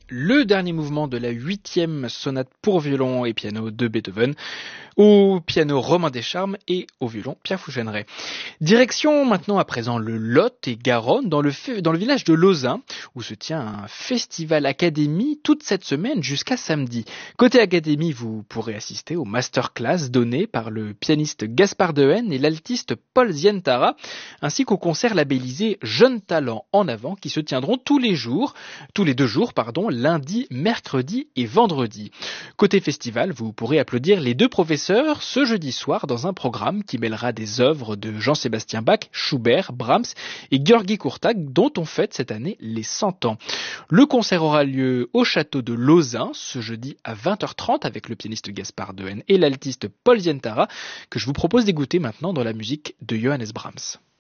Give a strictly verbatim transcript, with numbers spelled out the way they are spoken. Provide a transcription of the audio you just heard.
le dernier mouvement de la huitième sonate pour violon et piano de Beethoven, au piano Romain Descharmes et au violon Pierre Fouchenray. Direction maintenant à présent le Lot et Garonne, dans le, f- dans le village de Lauzun, où se tient un festival académie toute cette semaine jusqu'à samedi. Côté académie, vous pourrez assister aux masterclass données par le pianiste Gaspard Dehaene et l'altiste Paul Zientara, ainsi qu'au concert labellisé Jeunes Talents en avant qui se tiendront tous les jours, tous les deux jours, pardon, lundi, mercredi et vendredi. Côté festival, vous pourrez applaudir les deux professeurs ce jeudi soir dans un programme qui mêlera des œuvres de Jean-Sébastien Bach, Schubert, Brahms et György Kurtág dont on fête cette année les cent ans. Le concert aura lieu au château de Lauzun ce jeudi à vingt heures trente avec le pianiste Gaspard Dehaene et l'altiste Paul Zientara que je vous propose d'écouter maintenant dans la musique de Johannes Brahms.